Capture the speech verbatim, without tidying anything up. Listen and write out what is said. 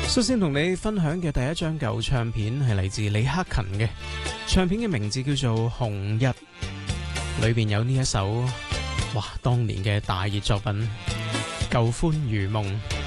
首先同你分享嘅第一張舊唱片係嚟自李克勤嘅，唱片嘅名字叫做《紅日》，裏邊有呢一首哇當年嘅大熱作品《舊歡如夢》。